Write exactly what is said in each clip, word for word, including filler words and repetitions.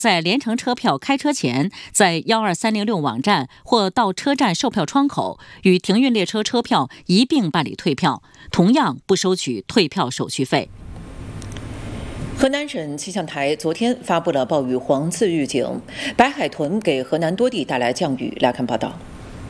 在联程车票开车前，在幺二三零六网站或到车站售票窗口与停运列车车票一并办理退票，同样不收取退票手续费。 河南省气象台昨天发布了暴雨黄色预警，白海豚给河南多地带来降雨。来看报道。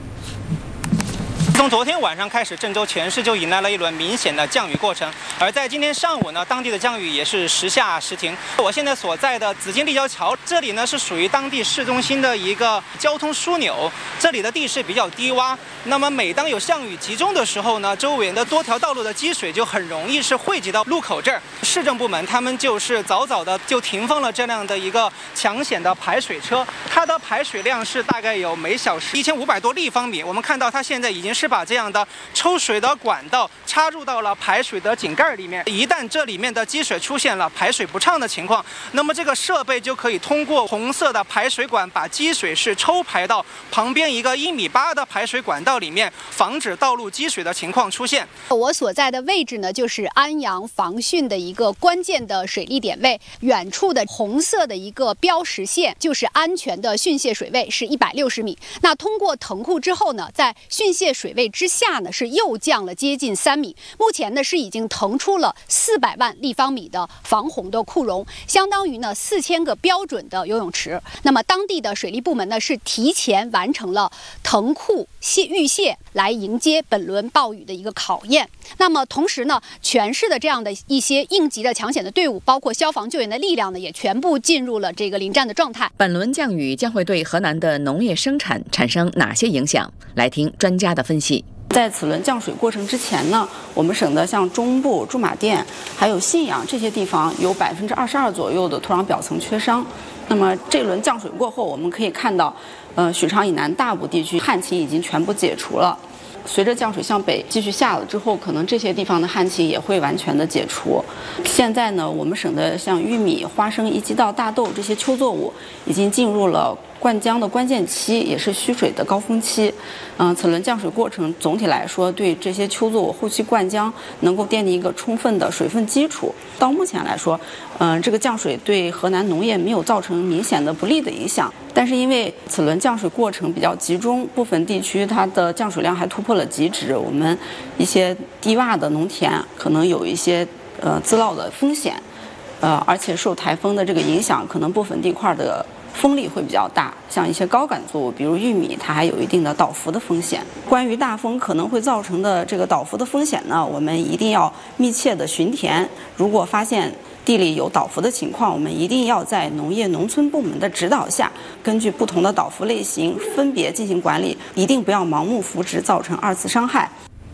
从昨天晚上开始，郑州全市就迎来了一轮明显的降雨过程。而在今天上午呢，当地的降雨也是时下时停。我现在所在的紫金立交桥，这里呢是属于当地市中心的一个交通枢纽，这里的地势比较低洼。那么每当有降雨集中的时候呢，周围的多条道路的积水就很容易是汇集到路口这儿。市政部门他们就是早早的就停放了这辆的一个抢险的排水车，它的排水量是大概有每小时一千五百多立方米。我们看到它现在已经是把这样的抽水的管道插入到了排水的井盖里面，一旦这里面的积水出现了排水不畅的情况，那么这个设备就可以通过红色的排水管把积水是抽排到旁边一个一米八的排水管道里面，防止道路积水的情况出现。 我所在的位置呢，就是安阳防汛的一个关键的水利点位，远处的红色的一个标识线就是安全的汛泄水位，是一百六十米。那通过腾库之后呢，在汛泄水位之下呢，是又降了接近三米。目前呢是已经腾出了四百万立方米的防洪的库容，相当于呢四千个标准的游泳池。那么当地的水利部门呢是提前完成了腾库泄预泄，来迎接本轮暴雨的一个考验。那么同时呢，全市的这样的一些应急的抢险的队伍，包括消防救援的力量呢，也全部进入了这个临战的状态。 本轮降雨将会对河南的农业生产产生哪些影响？来听专家的分析。 在此轮降水过程之前呢，我们省的像中部、驻马店还有信阳这些地方有百分之二十二左右的土壤表层缺伤。那么这轮降水过后，我们可以看到，呃，许昌以南大部地区旱情已经全部解除了。随着降水向北继续下了之后，可能这些地方的旱情也会完全的解除。现在呢，我们省的像玉米、花生、一季稻、大豆这些秋作物已经进入了灌浆的关键期，也是蓄水的高峰期。嗯、呃，此轮降水过程总体来说，对这些秋作物后期灌浆能够奠定一个充分的水分基础。到目前来说，嗯、呃，这个降水对河南农业没有造成明显的不利的影响。但是因为此轮降水过程比较集中，部分地区它的降水量还突破了极值，我们一些低洼的农田可能有一些呃滋涝的风险，呃，而且受台风的这个影响，可能部分地块的风力会比较大，像一些高杆作物，比如玉米，它还有一定的倒伏的风险。关于大风可能会造成的这个倒伏的风险呢，我们一定要密切的巡田，如果发现地里有倒伏的情况，我们一定要在农业农村部门的指导下，根据不同的倒伏类型分别进行管理，一定不要盲目扶植，造成二次伤害。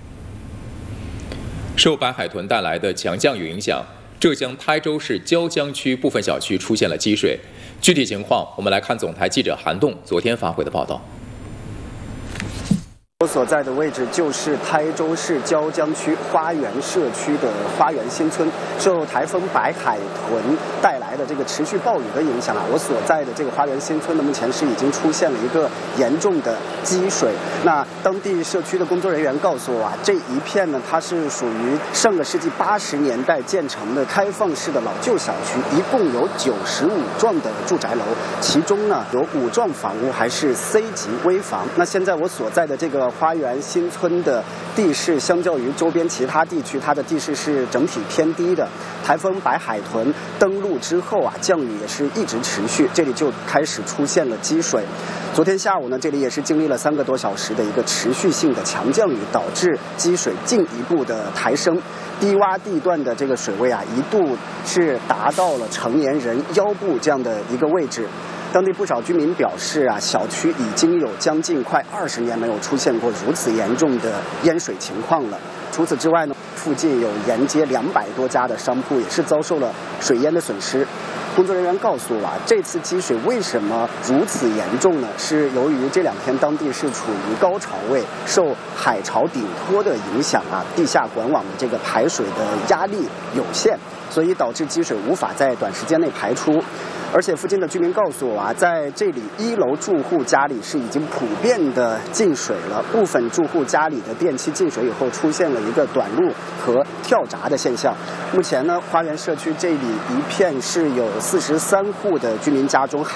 受白海豚带来的强降雨影响，浙江台州市椒江区部分小区出现了积水。具体情况，我们来看总台记者韩栋昨天发回的报道。 我所在的位置就是台州市椒江区花园社区的花园新村。受台风白海豚带来的这个持续暴雨的影响啊，我所在的这个花园新村呢，目前是已经出现了一个严重的积水。那当地社区的工作人员告诉我啊，这一片呢，它是属于上个世纪八十年代建成的开放式的老旧小区，一共有九十五幢的住宅楼，其中呢有五幢房屋还是 C 级危房。那现在我所在的这个花园新村的地势，相较于周边其他地区，它的地势是整体偏低的。台风白海豚登陆之后啊，降雨也是一直持续，这里就开始出现了积水。昨天下午呢，这里也是经历了三个多小时的一个持续性的强降雨，导致积水进一步的抬升。低洼地段的这个水位啊，一度是达到了成年人腰部这样的一个位置。当地不少居民表示啊，小区已经有将近快二十年没有出现过如此严重的淹水情况了。除此之外呢，附近有沿街两百多家的商铺也是遭受了水淹的损失。工作人员告诉我啊，这次积水为什么如此严重呢？是由于这两天当地是处于高潮位，受海潮顶托的影响啊，地下管网的这个排水的压力有限， 所以导致积水无法在短时间内排出。而且附近的居民告诉我啊，在这里一楼住户家里是已经普遍的进水了，部分住户家里的电器进水以后出现了一个短路和跳闸的现象。目前呢，花园社区这里一片是有四十三户的居民家中还